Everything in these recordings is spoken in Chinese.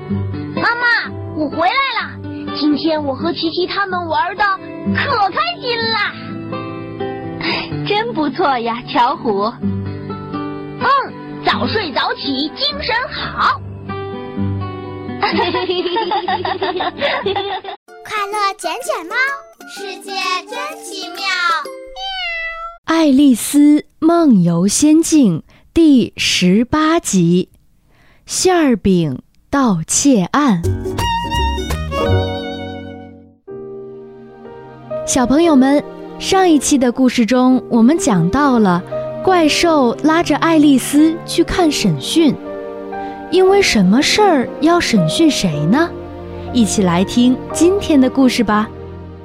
妈妈，我回来了。今天我和琪琪他们玩的可开心了。 真不错呀，巧虎。 早睡早起，精神好。 快乐捡捡猫，世界真奇妙。 爱丽丝梦游仙境第18集，馅儿饼盗窃案。小朋友们，上一期的故事中，我们讲到了怪兽拉着爱丽丝去看审讯，因为什么事儿要审讯谁呢？一起来听今天的故事吧。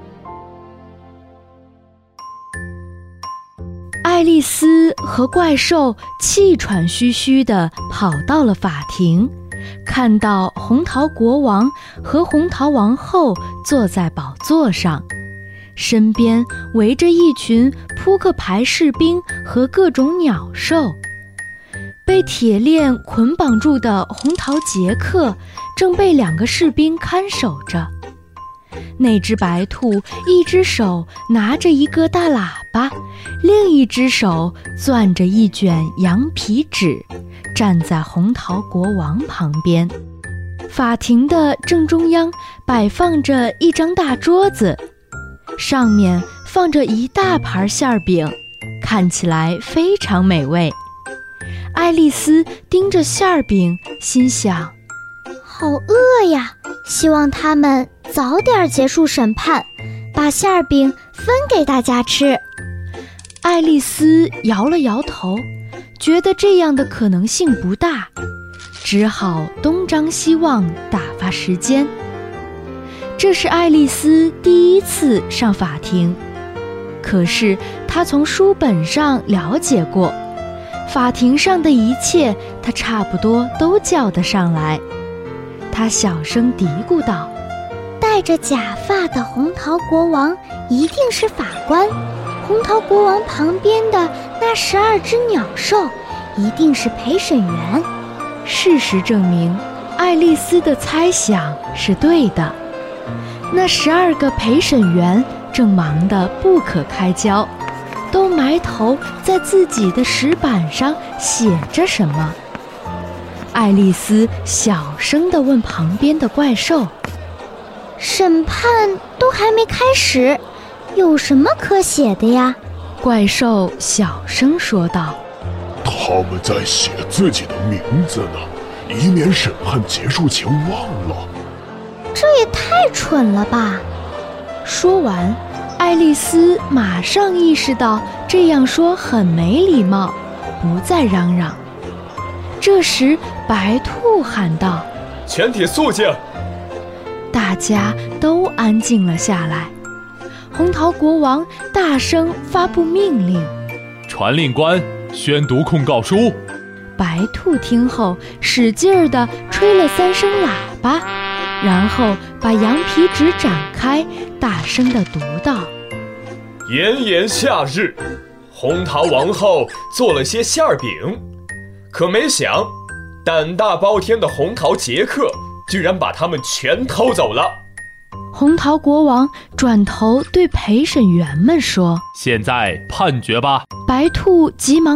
爱丽丝和怪兽气喘吁吁地跑到了法庭，看到红桃国王和红桃王后坐在宝座上，身边围着一群扑克牌士兵和各种鸟兽。被铁链捆绑住的红桃杰克正被2个士兵看守着。那只白兔一只手拿着一个大喇叭，另一只手攥着一卷羊皮纸，站在红桃国王旁边。法庭的正中央摆放着一张大桌子，上面放着一大盘馅儿饼，看起来非常美味。爱丽丝盯着馅儿饼，心想： 好饿呀，希望他们早点结束审判，把馅儿饼分给大家吃。 爱丽丝摇了摇头，觉得这样的可能性不大，只好东张西望打发时间。这是爱丽丝第一次上法庭，可是她从书本上了解过，法庭上的一切她差不多都叫得上来。她小声嘀咕道： 戴着假发的红桃国王一定是法官，红桃国王旁边的那12只鸟兽一定是陪审员。 事实证明，爱丽丝的猜想是对的。那12个陪审员正忙得不可开交，都埋头在自己的石板上写着什么。爱丽丝小声地问旁边的怪兽： 审判都还没开始，有什么可写的呀？ 怪兽小声说道： 他们在写自己的名字呢，以免审判结束前忘了。 这也太蠢了吧！ 说完，爱丽丝马上意识到这样说很没礼貌，不再嚷嚷。这时白兔喊道： 全体肃静！ 大家都安静了下来。红桃国王大声发布命令： 传令官宣读控告书。 白兔听后使劲地吹了3声喇叭，然后把羊皮纸展开，大声地读道： 炎炎夏日，红桃王后做了些馅儿饼，可没想胆大包天的红桃杰克居然把它们全偷走了。 红桃国王转头对陪审员们说： 现在判决吧。 白兔急忙